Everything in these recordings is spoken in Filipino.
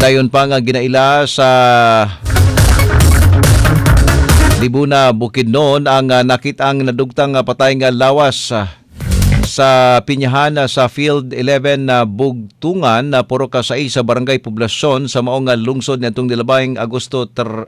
Dayon pa nga ginaila sa Libuna, Bukidnon ang nakitang nadugtang patay nga lawas sa Pinyahan sa Field 11 na Bugtungan na puro kasai sa barangay Poblasyon sa maong lungsod nitong nilabayng Agosto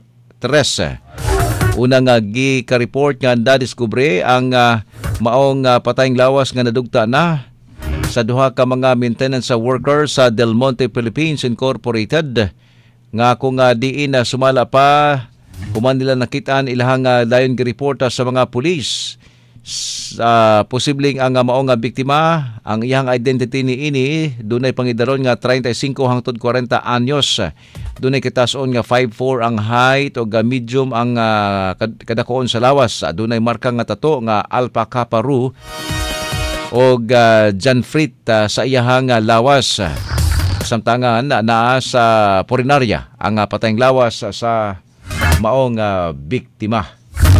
13. Unang gi-report nga nadiskubre ang maong patayng lawas nga nadugta na sa duha ka mga maintenance workers sa Del Monte Philippines Incorporated nga kung diin sumala pa kuman nila nakitaan ilahang dayon gi-report sa mga pulis. Posibleng ang maong biktima, ang iyang identity ni ini, dunay pangidaron nga 35 hangtod 40 anyos. Dunay kitason nga 5'4 ang height o medium ang kadakoon sa lawas. Dunay marka nga tato nga Alpha Kappa Rho o Janfrit sa iyahang lawas. Samtangan naa sa Purinarya ang patayng lawas sa maong biktima.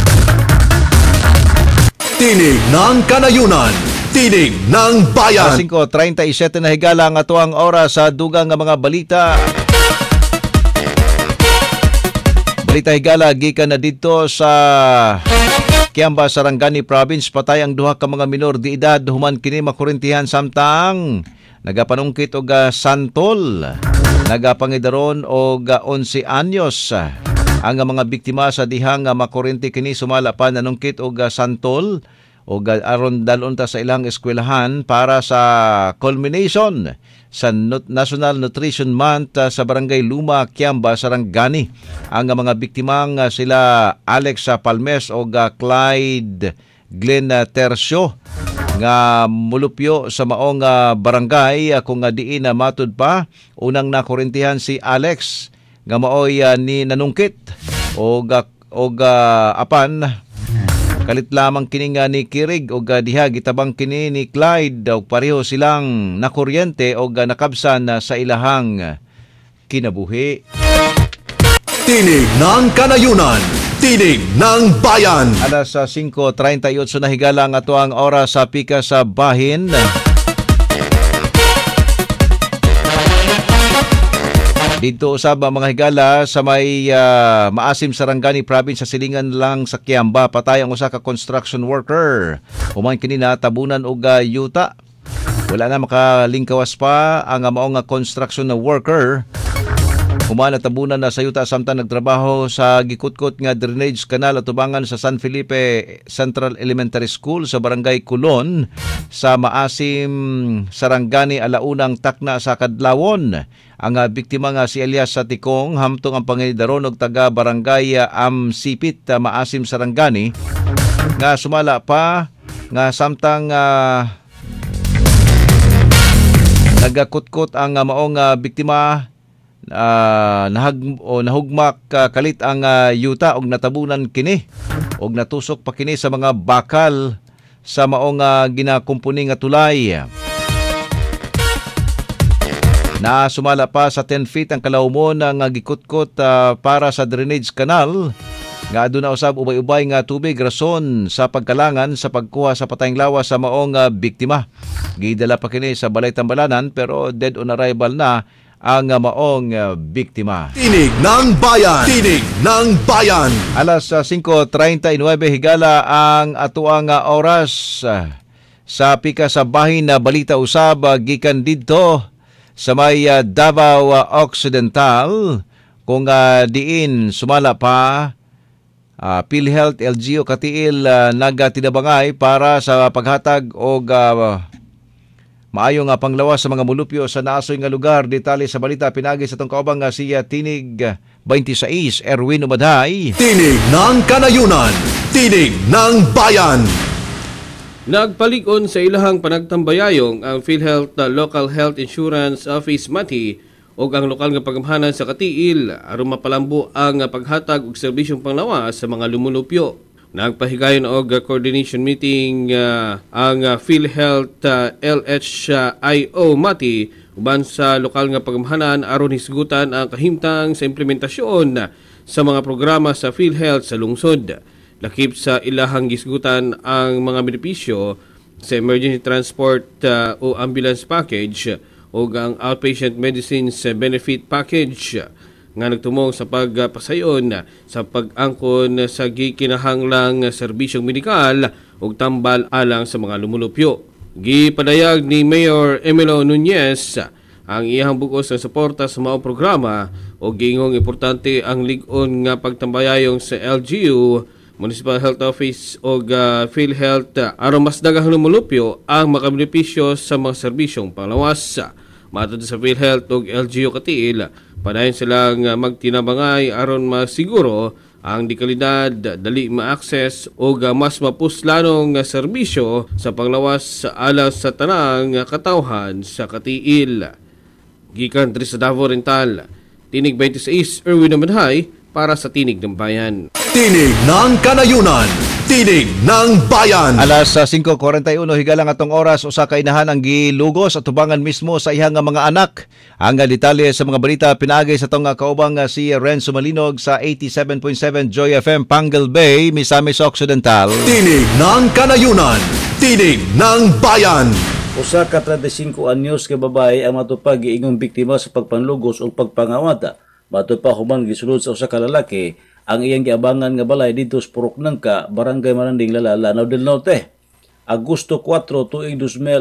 Tinig ng Kanayunan, Tinig ng Bayan. 5:37 na higala ang atuang oras sa dugang nga mga balita. Balita higala gikan na dito sa Kiamba, Sarangani Province. Patay ang duha ka mga minor de edad human kini makurintihan samtang nagapanungkit og santol. Nagapangidaron og 11 anyos. Ang mga biktima sa dihang makurente kini sumala pa nanungkit og santol o aron dalunta sa ilang eskwelahan para sa culmination sa National Nutrition Month sa Barangay Luma, Kiamba, Sarangani. Ang mga biktima sila Alex Palmes o Clyde Glenn Tercio nga mulupyo sa maong barangay kung diin matud pa unang nakurentihan si Alex nga maoy ni nanungkit o apan kalit lamang kini nga ni Kirig o diha gitabang kini ni Clyde o pareho silang nakuryente o nakabsan sa ilahang kinabuhi. Tinig ng Kanayunan, Tinig ng Bayan. Alas 5:38 na higala ang atuang oras sa pika sa bahin. Dito usab mga higala sa may Maasim, Sarangani Province sa silingan lang sa Kiamba. Patay ang usa ka construction worker. Human kini natabunan og yuta. Wala na makalingkawas pa ang maong construction na worker. Human natabunan na sa yuta samtang nagtrabaho sa gikutkot nga drainage canal at tubangan sa San Felipe Central Elementary School sa Barangay Kulon sa Maasim, Sarangani alaunang takna sa Kadlawon. Ang biktima nga si Elias Satikong hamtong ang pangidaron og taga Barangay Amsipit, Maasim, Sarangani nga sumala pa nga samtang nagakutkot ang maong biktima nahugmak kalit ang yuta og natabunan kini og natusok pa kini sa mga bakal sa maong ginakumpuni nga tulay. Na sumala pa sa 10 feet ang kalawmon nga gikutkot para sa drainage canal nga aduna usab ubay-ubay nga tubig rason sa pagkalangan sa pagkuha sa patayng lawas sa maong biktima. Gidala pa kini sa Balay Tambalanan pero dead on arrival na ang maong biktima. Tinig ng Bayan, Tinig ng Bayan. Alas 5:39 higala ang atuang oras sa pika sa bahin na balita usab gikan didto sa may Davao Occidental kung diin sumala pa PhilHealth LGU katiil nagatinabangay para sa paghatag og maayo nga panglawas sa mga mulupyo sa naasoy nga lugar. Detalye sa balita pinagi sa tong kaubang nga siya Tinig 26 Erwin Umadhay. Tinig ng Kanayunan, Tinig ng Bayan. Nagpalig-on sa ilahang panagtambayayong ang PhilHealth Local Health Insurance Office Mati o ang lokal nga pagamhanan sa Katiil aron mapalambo ang paghatag og serbisyong panglawas sa mga lumulupyo. Nagpahigayon og coordination meeting ang PhilHealth LHIO Mati uban sa lokal nga pagamhanan aron hisgutan ang kahimtang sa implementasyon sa mga programa sa PhilHealth sa lungsod. Lakip sa ilahang gisgutan ang mga benepisyo sa emergency transport o ambulance package o ang outpatient medicines benefit package nga nagtumong sa pagpasayon sa pag-angkon sa gikinahanglang serbisyong medikal ug tambal alang sa mga lumulupyo. Gipadayag ni Mayor Emilio Nunez ang iyang bugos ng suporta sa maong programa o giingong importante ang lig-on nga pagtambayayong sa LGU, Municipal Health Office o PhilHealth aron mas daghang lumulupyo ang makabenepisyo sa mga serbisyong panglawas. Matod sa PhilHealth o LGU Katiil, padayon silang magtinabangay aron masiguro ang dekalidad, dali ma-access o mas mapuslanong serbisyo sa panglawas alang sa tanang katawhan sa Katiil. Gikan diri sa Davao Oriental, Tinig 26, Erwin Namadhay para sa Tinig ng Bayan. Tinig ng Kanayunan, Tinig ng Bayan. Alas 5:41 higalang atong oras, usa ka inahan ang gilugos at tubangan mismo sa iyang mga anak. Ang detalye sa mga balita pinaagi sa tong kaubang si Renzo Malinog sa 87.7 Joy FM Pangal Bay, Misamis Occidental. Tinig ng Kanayunan, Tinig ng Bayan. Usa ka 35 anyos ka babae ang matupag giingong biktima sa pagpanlugos o pagpangawata. Bato pa human gisulod sa usa ka lalaki ang iyang giabangan nga balay dito sa Purok Nangka, Barangay Maranding, Lanao del Norte. Agosto 4, tuig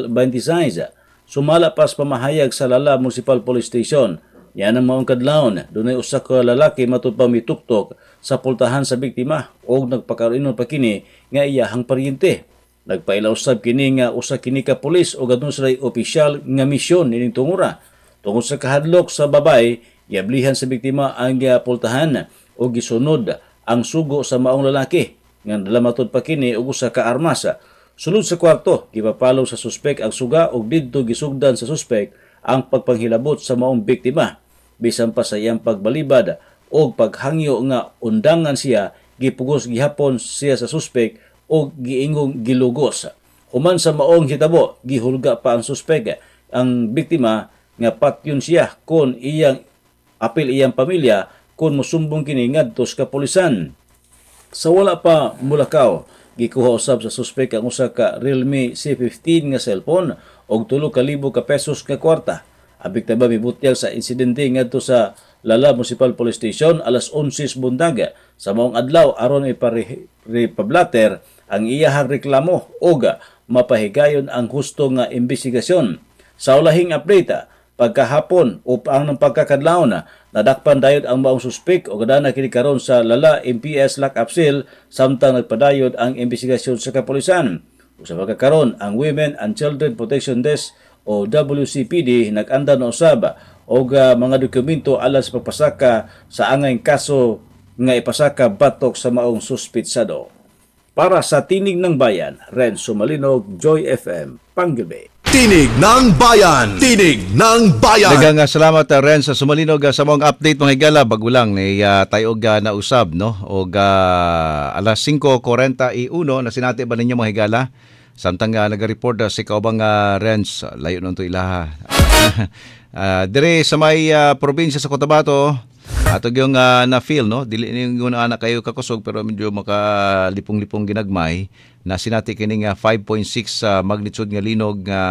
2026, sumala pas pamahayag sa Lala Municipal Police Station. Yan ang maong kadlawon, dunay usa ka lalaki matupang mituktok sa pultahan sa biktima o nagpakaroon pa kini nga iyahang paryente. Nagpailausab kini nga usa kini ka pulis o gadun sila opisyal nga misyon ining tungura. Tungod sa kahadlok sa babay, giablihan sa biktima ang pultahan o gisunod ang sugo sa maong lalaki nga dalamatod pa kini og usa ka armas. Sulod sa kwarto, gipapalo sa suspek ang suga og didto gisugdan sa suspek ang pagpanghilabot sa maong biktima. Bisan pa sa iyang pagbalibad o paghangyo nga undangan siya, gipugos gihapon siya sa suspek o giingong gilugos. Human sa maong hitabo, gihulga pa ang suspek ang biktima nga patyon siya kon iyang apil iyang pamilya kung musumbong kini ngadto sa kapulisan. Sa wala pa mulakaw, gikuha usab sa suspek ang usa ka Realme C15 nga cellphone og 3,000 ka pesos nga kwarta. Ang biktima mibutyag sa insidente ngadto sa Lala Municipal Police Station alas 11 buntaga sa maong adlaw aron ipablater ang iyahang reklamo og mapahigayon ang husto nga imbestigasyon. Sa ulahing update, pagkahapon o ang pagkakadlawon nadakpan dayod ang maong suspek o gadana kini karon sa Lala MPS lock-up cell samtang nagpadayod ang imbestigasyon sa kapulisan. Usa pagkakaron ang Women and Children Protection Desk o WCPD nag-anda na usab og mga dokumento alang sa pagpasaka sa angay kaso nga ipasaka batok sa maong suspitsado. Para sa Tinig ng Bayan, Renzo Malinog, Joy FM, Pangal. Tinig ng Bayan, Tinig ng Bayan. Daghang salamat Ren sa Sumalinog sa mong update mga higala bagulang ni tayo na usab no og alas 5:41 na sinati ba ninyo mga higala samtang nag-report si kaubang Renz layo nun to ilaha. Dire sa may probinsya sa Cotabato ato yung na-feel no dili yung anak kayo kakusog pero medyo makalipong-lipong ginagmay na sinati kining 5.6 magnitude nga linog nga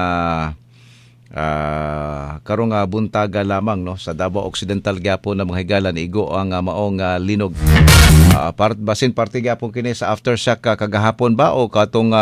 karong buntaga lamang no sa Davao Occidental gyapon na mga higala igo ang maong linog basin parte gyapon kini sa aftershock kagahapon ba o katong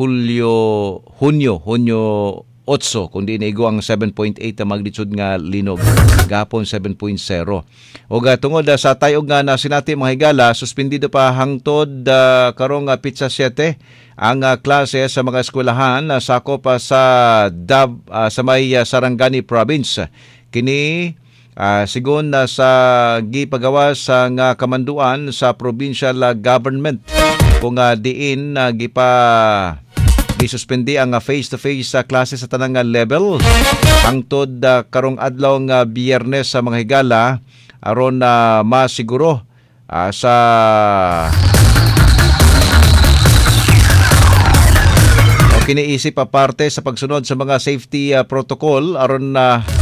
Hunyo 8 kundi naigo ang 7.8 na magnitude nga linog gapon 7.0 o tungod sa tayog nga na sinati mga higala suspendido pa hangtod karong pizza 7 ang klase sa mga eskwelahan sakop pa sa sa may Sarangani province kini sigon na sa gipagawa sa nga kamanduan sa provincial government kung diin gisuspindi ang face-to-face klase sa tanang level hangtod karong adlaw nga Biyernes sa mga higala aron masiguro sa kiniisip pa parte sa pagsunod sa mga safety protocol aron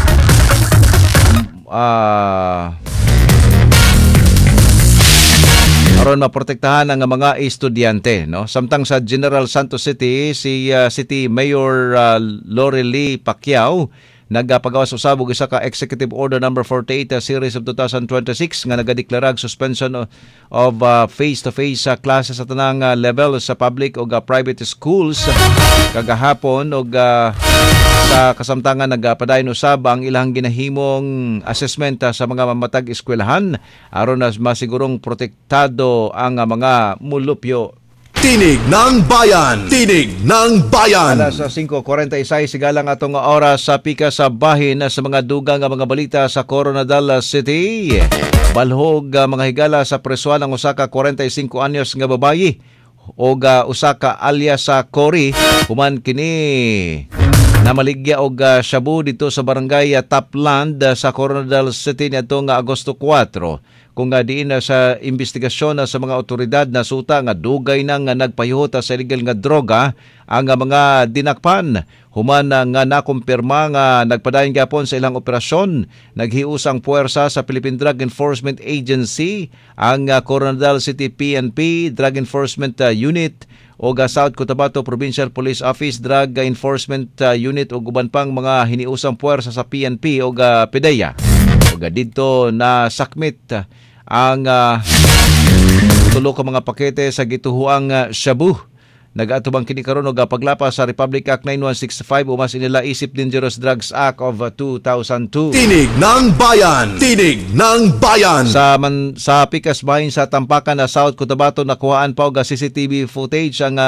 aron maprotektahan ang mga estudyante no samtang sa General Santos City si City Mayor Lorely Pacquiao nagpagawas usab og isa ka Executive Order number 48 series of 2026 nga nagadeklarag suspension of face-to-face classes sa tanang level sa public o private schools kagahapon og sa kasamtangan nagpadayon usab ang ilang ginahimong assessment sa mga mamatag eskwelahan aron na masigurong protektado ang mga mulupyo. Tinig ng Bayan! Tinig ng Bayan! Alas 5:46 sigalang atong oras sa pika sa bahin sa mga dugang nga mga balita sa Coronadal City. Balhog mga higala sa presuan ang usa ka 45 anyos nga babayi o usa ka alias sa Cory human kini namaligya og shabu dito sa barangay Tapland sa Coronadal City niadtong Agosto 4 kung diin sa investigasyon sa mga otoridad na suta nga dugay nang nagpahiyot sa illegal nga droga ang mga dinakpan human nga nakumpirma nga nagpadayon gyapon sa ilang operasyon naghiusang puwersa sa Philippine Drug Enforcement Agency ang Coronadal City PNP Drug Enforcement Unit o South Cotabato Provincial Police Office Drug Enforcement Unit o uban pang mga hiniusang puwersa sa PNP o PDEA. O dito na sakmit ang tulo ka mga pakete sa gituhuang shabu. Nag-atubang kini karon og paglapas sa Republic Act 9165 umas inila Isip Dangerous Drugs Act of 2002. Tinig ng Bayan! Tinig ng Bayan! Sa pikas bahin sa Tampakan na South Cotabato nakuhaan pa og CCTV footage ang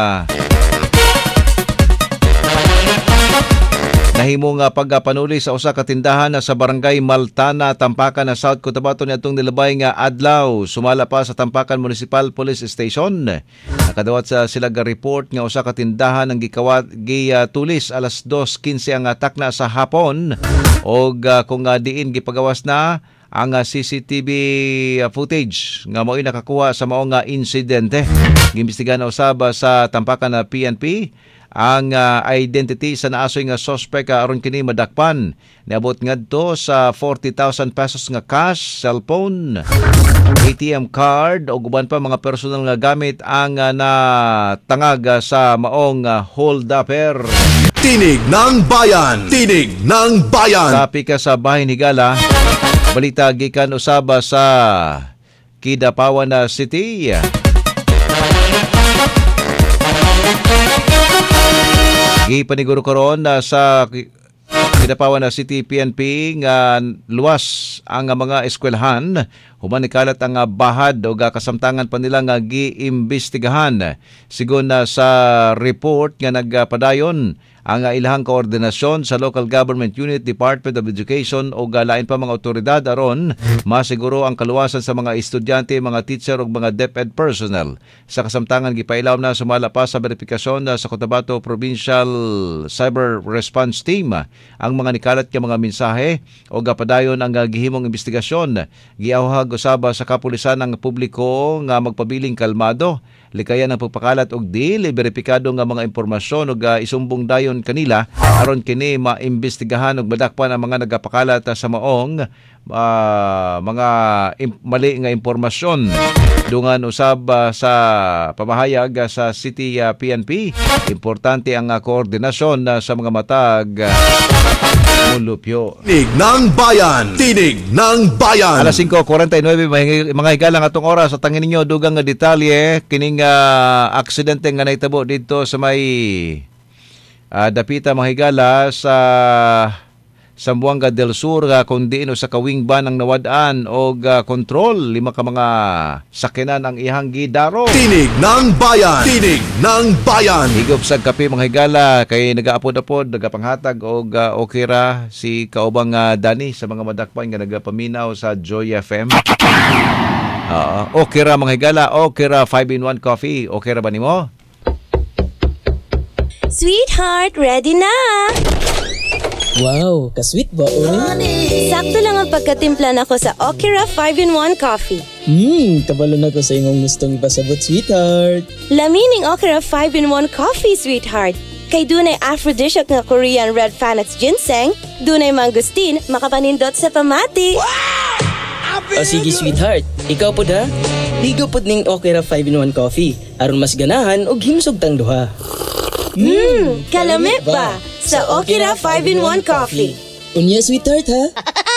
nahimong pagpanuli sa usa ka tindahan sa barangay Maltana, Tampakan na South Cotabato niadtong nilabay nga adlaw. Sumala pa sa Tampakan Municipal Police Station. Nakadawat sa sila ga report nga usa ka tindahan ang gitulis alas 2:15 ang takna sa hapon og kung diin gipagawas na ang CCTV footage nga mao'y nakakuha sa maong insidente. Giimbestigahan na usab sa Tampakan na PNP ang identity sa naasoy nga suspect aron kini madakpan. Niabot ngadto sa 40,000 pesos nga cash, cellphone, ATM card o uban pa mga personal nga gamit ang natangag sa maong hold-upper. Tinig ng Bayan! Tinig ng Bayan! Sa pika sa bahin higala, balita gikan usaba sa Kidapawan City. Gipaniguro karon sa Kidapawan City PNP nga luwas ang mga eskwelahan human ikalat ang bahad o kasamtangan pa nila nga giimbestigahan sigon sa report nga nagpadayon ang ilahang koordinasyon sa Local Government Unit, Department of Education o lain pa mga otoridad aron masiguro ang kaluwasan sa mga estudyante, mga teacher o mga DepEd personnel. Sa kasamtangan gipailaw na sumala pa sa verifikasyon sa Cotabato Provincial Cyber Response Team ang mga nikalat nga mga mensahe o gapadayon ang gihimong investigasyon. Giawhag usaba sa kapulisan ang publiko nga magpabiling kalmado, likayan ang pagpakalat og dili beripikado nga mga impormasyon ug isumbong dayon kanila aron kini maimbestigahan ug madakpan ang mga nagapakalat sa maong mga mali nga impormasyon. Dungan usab sa pamahayag sa City PNP, importante ang koordinasyon sa mga matag mulupyo. Tinig ng Bayan! Tinig ng Bayan! Alas 5:49 mga higalang atong oras sa tangin ninyo dugang nga detalye kining aksidente nga nahitabo dito sa may dapita mga higala sa Zamboanga del Sur kung diin sa kawingban ang nawad-an og kontrol 5 ka mga sakinan ang ihang gidaro. Tinig ng Bayan! Tinig ng Bayan! Higop sa kape mga higala kay nagaapod-apod nagapanghatag og okira si kaubang Dani sa mga madakpan nga nagapaminaw sa Joy FM. Okira mga higala, okira 5-in-1 coffee. Okira ba nimo? Sweetheart, ready na! Wow, ka-sweet ba, oy? Sakto lang ang pagkatimpla nako sa Okira 5-in-1 coffee. Kabalo na ko sa imong gustong ipasabot, sweetheart. Lamining Okira 5-in-1 coffee, sweetheart. Kay dunay aphrodisiac nga Korean red Panax ginseng, dunay mangustin, makapanindot sa pamati. O sige, sweetheart. Ikaw po da? Higo po ning Okira 5-in-1 coffee. Aron mas ganahan og himsog tang duha. Kalamit ba? sa Okira 5-in-1 Coffee. Unya, sweetheart, ha?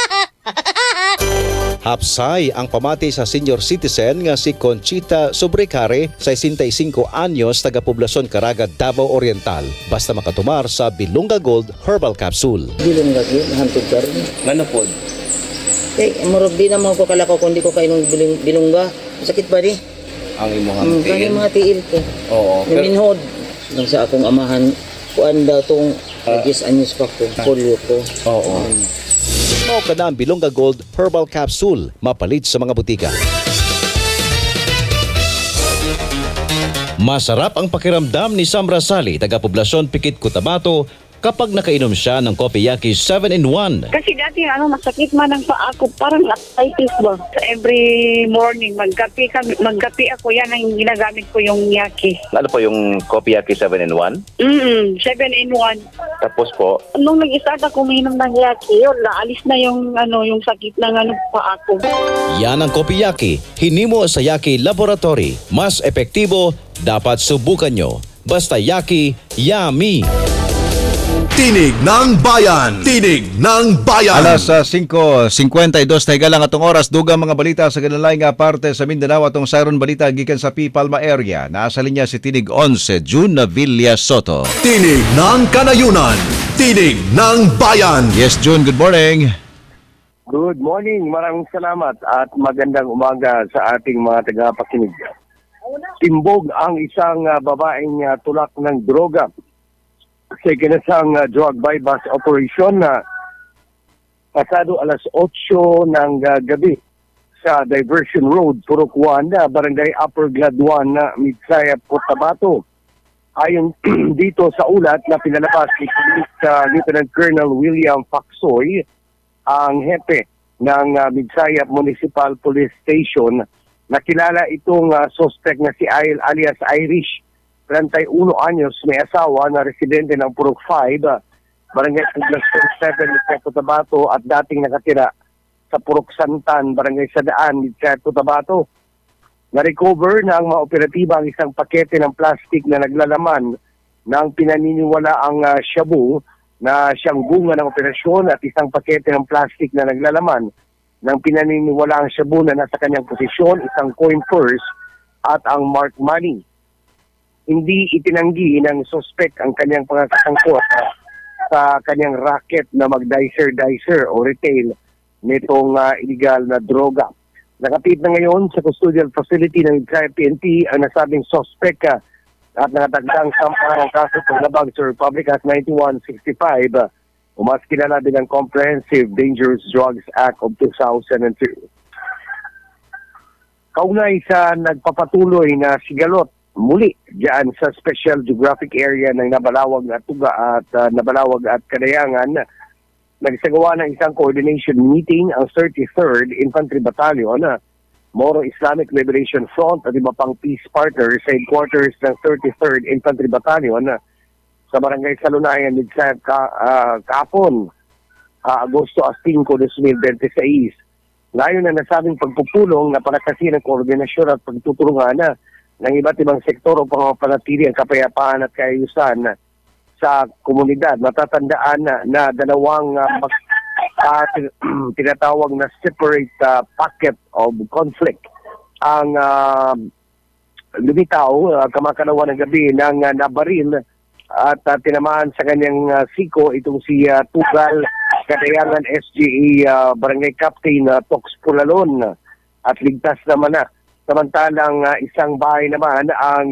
Hapsay ang pamati sa senior citizen nga si Conchita Sobrecare, 65 anyos, taga Poblacion Caraga, Davao Oriental. Basta makatumar sa Bilunga Gold Herbal Capsule. Bilong lagi, hantod ka rin. Ano po? Murag di naman ko kalakaw kung di ko kainong bilungga. Sakit ba di? Ang imong Kaya mga tiil ko. Oo. Naminhod. Nang sa akong amahan, kuan daw tong 10 anyos pa ko, polio ko. Oo. Mao ka na ang Bilunga Gold Herbal Capsule, mapalit sa mga butika. Masarap ang pakiramdam ni Sam Rasali, taga Poblacion Pikit, Cotabato, kapag nakainom siya ng Kopiyaki 7-in-1. Kasi dati masakit man ang paa ko, parang arthritis ba. So every morning magkape ako, yan ang ginagamit ko yung yaki. Ano po yung Kopiyaki 7-in-1? 7-in-1. Tapos po, Nung nag-start ako uminom ng yaki, yun, naalis na yung yung sakit ng paa ko. Yan ang Kopiyaki, hinimo sa Yaki Laboratory. Mas epektibo, dapat subukan nyo. Basta Yaki, yummy! Tinig ng Bayan! Tinig ng Bayan! Alas 5:52 tayo lang atong oras. Dugang mga balita sa ganalay nga parte sa Mindanao atong sayron balita gikan sa P. Palma area. Naasa linya si Tinig 11, June Villa Soto. Tinig ng Kanayunan! Tinig ng Bayan! Yes, June, good morning. Good morning, maraming salamat at magandang umaga sa ating mga tagapakinig. Timbog ang isang babaeng tulak ng droga sa ikinasang drug bypass operation na pasado alas 8 ng gabi sa Diversion Road, Purok 1, Barangay Upper Glad 1, Midsayap, Cotabato. Ayon dito sa ulat na pinalabas ni Lieutenant Colonel William Facsoy, ang hepe ng Midsayap Municipal Police Station, nakilala itong suspect na si alias Irish, 31 anyos, may asawa na residente ng Purok 5, Barangay Poblacion 7, Cotabato, at dating nakatira sa Purok Santan, Barangay Sadaan, Cotabato. Na-recover na ang mga operatiba ang isang pakete ng plastic na naglalaman ng pinaniniwalaang shabu na siyang bunga ng operasyon at isang pakete ng plastic na naglalaman ng pinaniniwalaang shabu na nasa kanyang posisyon, isang coin purse at ang marked money. Hindi itinanggi ng suspect ang kanyang pangasangkot sa kanyang racket na mag-dicer o retail nitong illegal na droga. Nakapit na ngayon sa custodial facility ng PNP ang nasabing suspect at nakatagdang sampahan ng kaso paglabag sa Republic Act 9165 o mas kilala bilang Comprehensive Dangerous Drugs Act of 2002. Kaunay sa nagpapatuloy na sigalot muli diyan sa Special Geographic Area ng Nabalawag at Tuga at Nabalawag at Kadayangan, nagsagawa ng isang coordination meeting ang 33rd Infantry Battalion, Moro Islamic Liberation Front at iba pang peace partners sa headquarters ng 33rd Infantry Battalion sa Barangay Salunayan, Midsayap, kahapon, Agosto 5, 2026. Ngayon na nasabing pagpupulong na palakasin ng koordinasyon at pagtuturungan ng iba't ibang sektor upang mapanatili ang kapayapaan at kaayusan sa komunidad. Matatandaan na dalawang tinatawag na separate pocket of conflict ang lumitaw kamakalawa ng gabi ng nabaril at tinamaan sa kanyang siko itong si Tugal Kadayangan SGA Barangay Captain Tox Pulalon at ligtas naman na. Samantalang isang bahay naman ang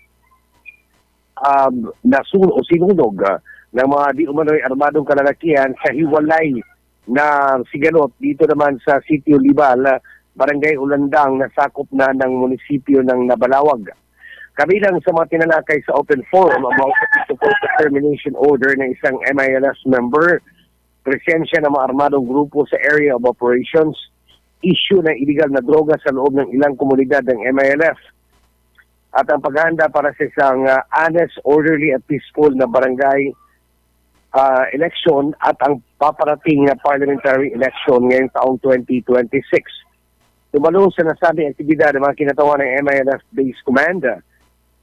sinunog ng mga di umano'y armadong kalalakihan sa hiwalay na sigalot dito naman sa Sitio Libal, Barangay Ulandang, na sakop na ng munisipyo ng Nabalawag. Kabilang sa mga tinalakay sa open forum ang mga termination order ng isang MILS member, presensya ng mga armadong grupo sa area of operations, issue ng illegal na droga sa loob ng ilang komunidad ng MILF, at ang paghahanda para sa isang honest, orderly at peaceful na barangay election at ang paparating na parliamentary election ngayong taong 2026. Tumalo sa nasabing aktibidad ng mga kinatawan ng MILF Base Command,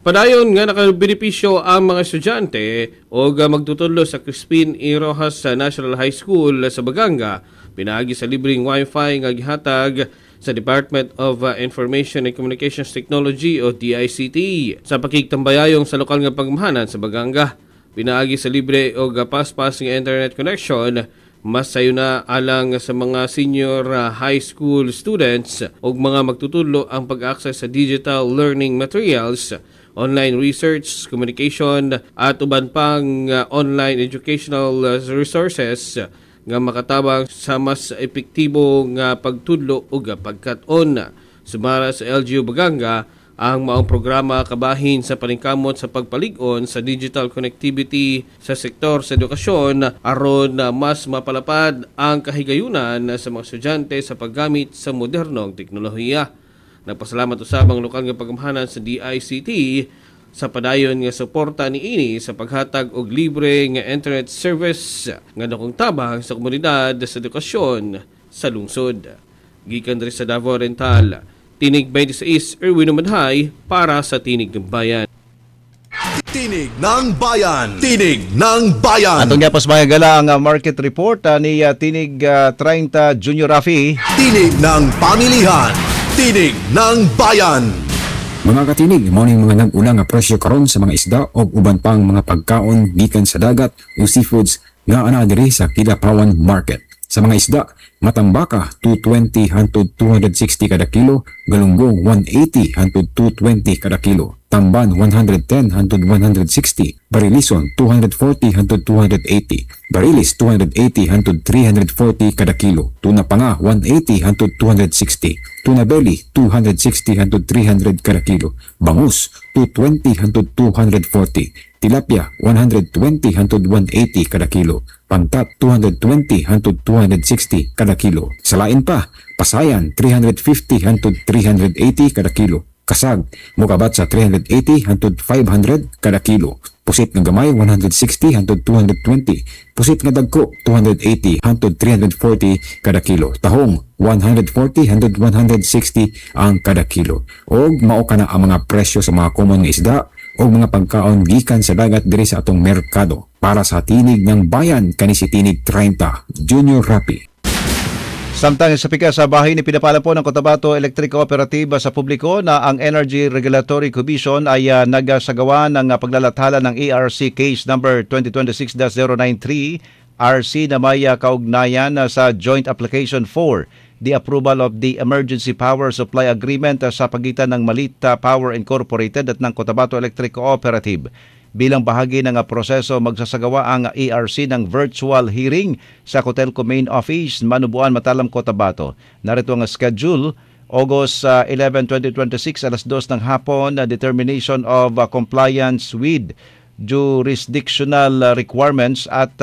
Padayon nga nakabenepisyo ang mga estudyante o magtutulo sa Crispin E. Rojas National High School sa Baganga, pinaagi sa libreng Wi-Fi nga gihatag sa Department of Information and Communications Technology o DICT sa pakigtambayayong sa lokal nga pagmamahanan sa Baganga. Pinaagi sa libre o paspas nga internet connection, mas sayo na alang sa mga senior high school students o mga magtutulo ang pag-access sa digital learning materials, online research, communication at uban pang online educational resources nga makatabang sa mas epektibo nga pagtudlo ug pagkat-on. Sumara sa LGU Baganga ang maong programa kabahin sa paningkamot sa pagpalig-on sa digital connectivity sa sektor sa edukasyon aron mas mapalapad ang kahigayunan sa mga estudyante sa paggamit sa modernong teknolohiya. Nagpasalamat usabang lokal nga pagmamahanan sa DICT sa padayon nga suporta niini sa paghatag og libre nga internet service nga dakong tabang sa komunidad sa edukasyon sa lungsod. Gikan diri sa Davao Oriental, Tinig 26 Erwin Umadhay para sa Tinig ng Bayan. Tinig ng Bayan. Tinig ng Bayan. Atong yapos mga gala ang market report ni Tinig 30 Junior Rafi. Tinig ng Pamilihan. Tinig ng Bayan. Mga katinig, morning mga nag-ulang nga presyo karon sa mga isda o uban pang mga pagkaon gikan sa dagat o seafoods nga ana diri sa Kidapawan Market. Sa mga isda, matambaka 220 hangtod 260 kada kilo, galunggong 180 hangtod 220 kada kilo, tamban 110 hangtod 160, barilison 240 hangtod 280, barilis 280 hangtod 340 kada kilo, tuna panga 180 hangtod 260, tuna belly 260 hangtod 300 kada kilo, bangus 220 hangtod 240, tilapia 120 hangtod 180 kada kilo, pantat 220 hangtod 260 kada kilo. Sa lain pa, pasayan 350 hangtod 380 kada kilo. Kasag mokabat sa 380 hangtod 500 kada kilo. Pusit nga gamay 160 hangtod 220. Pusit nga dagko 280 hangtod 340 kada kilo. Tahong 140 hangtod 160 ang kada kilo. Og mao kana ang mga presyo sa mga common nga isda o mga pagkaon gikan sa dagat diri sa atong merkado. Para sa Tinig ng Bayan, kani si Tinig 30 Junior Rapi. Samtang sa pika sa bahay ni pinapala po ng Cotabato Electric Cooperative sa publiko na ang Energy Regulatory Commission ay nagsagawa ng paglalathala ng ERC case number 2026-093 RC na may kaugnayan sa Joint Application 4, the approval of the Emergency Power Supply Agreement sa pagitan ng Malita Power Incorporated at ng Cotabato Electric Cooperative. Bilang bahagi ng proseso, magsasagawa ang ERC ng virtual hearing sa Cotelco Main Office, Manubuan, Matalam, Cotabato. Narito ang schedule, August 11, 2026, alas 2 ng hapon, determination of compliance with jurisdictional requirements at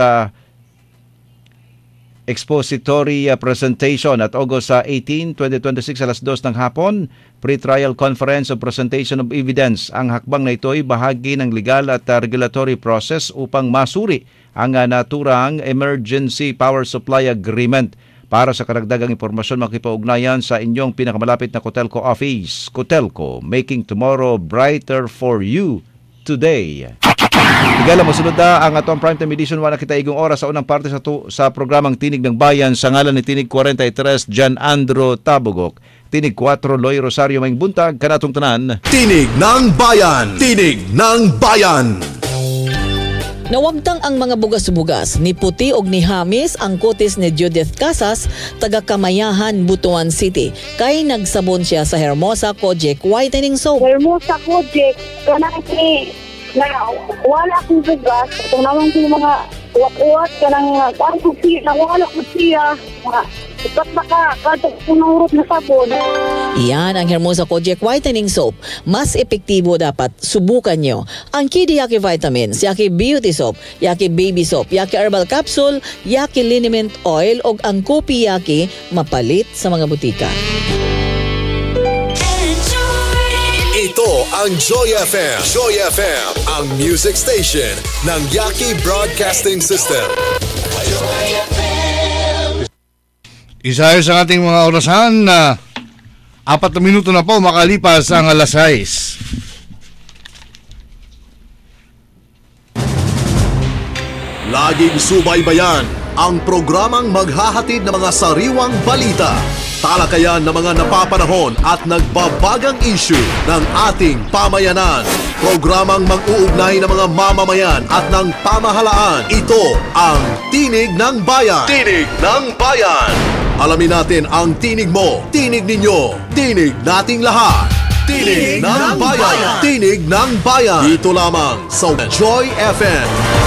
expository presentation. At August 18, 2026, alas 2 ng hapon, pre-trial conference of presentation of evidence. Ang hakbang na ito ay bahagi ng legal at regulatory process upang masuri ang naturang Emergency Power Supply Agreement. Para sa karagdagang impormasyon, makipaugnayan sa inyong pinakamalapit na Cotelco office. Cotelco, making tomorrow brighter for you today. Igala mo, sunod na ang atong Primetime Edition 1 na kita igong oras sa unang parte sa programang Tinig ng Bayan sa ngalan ni Tinig 43, Jan Andro Tabugok. Tinig 4, Loy Rosario Maing Buntag, kanatong tanan. Tinig ng Bayan! Tinig ng Bayan! Nawagtang ang mga bugas-bugas ni Puti og ni Hamis ang kutis ni Judith Casas, taga Kamayahan, Butuan City. Kay nagsabon siya sa Hermosa Kojic Whitening Soap. Hermosa Kojic, kanaki na wala akong bugas. Kung naman ko mga uwat-uwat ka ng kwarto siya, wala ko siya. Ipat baka kato punurot na sabon. Iyan ang Hermosa Kojic Whitening Soap. Mas epektibo dapat subukan nyo. Ang Kidi Yaki Vitamins, Yaki Beauty Soap, Yaki Baby Soap, Yaki Herbal Capsule, Yaki Liniment Oil o ang Kopi Yaki mapalit sa mga butika. Ito ang Joy FM. Joy FM, ang music station ng Yaki Broadcasting System. Isa sa ating mga orasan na 4 minuto na po makalipas ang alas 6. Laging subaybayan ang programang maghahatid ng mga sariwang balita, talakayan ng mga napapanahon at nagbabagang issue ng ating pamayanan. Programang mag-uugnay ng mga mamamayan at ng pamahalaan. Ito ang Tinig ng Bayan. Tinig ng Bayan. Alamin natin ang tinig mo, tinig ninyo, tinig nating lahat. Tinig ng Bayan. Tinig ng Bayan. Dito lamang sa Joy FM.